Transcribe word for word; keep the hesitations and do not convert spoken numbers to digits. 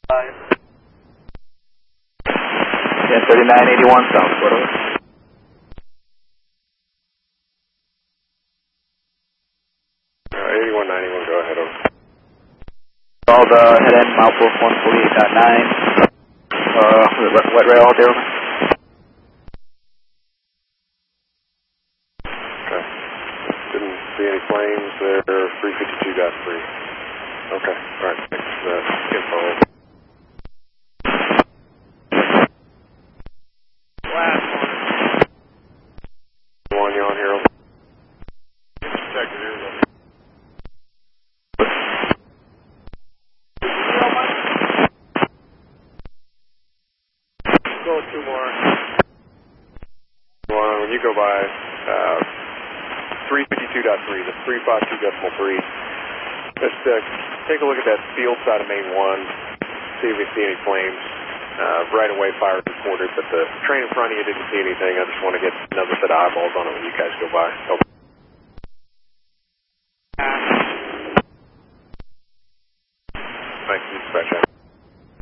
Yeah, thirty-nine eighty-one South Florida. Uh, eighty-one ninety-one, go ahead, over. All the head end, Mouthful one forty-eight point nine. Uh, wet rail out there. Okay. Didn't see any flames there, three fifty-two point three. Okay, alright, thanks for the info. Last one. One, you on here, over. Check it here, though. Go two more. One, when you go by, uh, three fifty-two point three, that's three fifty-two decimal three. Just uh, take a look at that field side of main one, see if we see any flames. Uh, right away fire reported, but the train in front of you didn't see anything. I just want to get another set of eyeballs on it when you guys go by. Over. Uh,